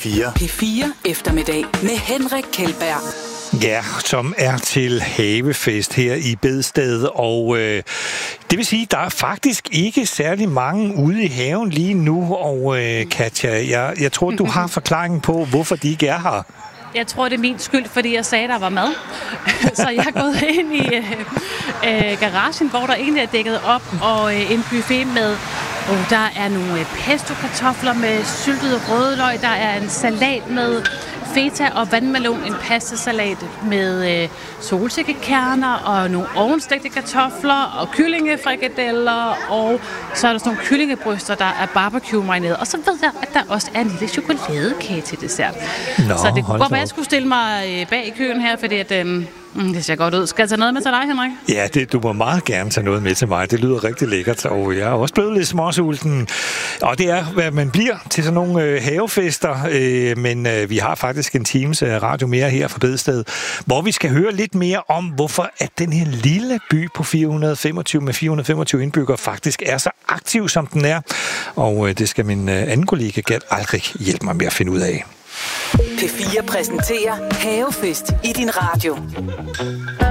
P4. P4 eftermiddag med Henrik Kjeldberg. Ja, som er til havefest her i Bedsted, og det vil sige, der er faktisk ikke særlig mange ude i haven lige nu, og Katja, jeg tror, du har forklaringen på, hvorfor de ikke er her. Jeg tror, det er min skyld, fordi jeg sagde, der var mad. Så jeg er gået ind i garagen, hvor der egentlig er dækket op, og en buffet med, der er nogle pesto-kartofler med syltet rødløg, der er en salat med feta og vandmelon, en pastasalat med solsikkekerner og nogle ovenstegte kartofler og kyllingefrikadeller, og så er der sådan nogle kyllingebryster, der er barbecue-marineret. Og så ved jeg, at der også er en lille chokoladekage til dessert. Så det kunne godt være, at jeg skulle stille mig bag i køen her, fordi at, det ser godt ud. Skal jeg tage noget med til dig, Henrik? Ja, du må meget gerne tage noget med til mig. Det lyder rigtig lækkert, og jeg er også blevet lidt småsulten. Og det er, hvad man bliver til sådan nogle havefester, men vi har faktisk en times radio mere her fra Bedsted, hvor vi skal høre lidt mere om, hvorfor at den her lille by på 425 indbyggere faktisk er så aktiv, som den er. Og det skal min anden kollega Gert Aldrig hjælpe mig med at finde ud af. P4 præsenterer Havefest i din radio.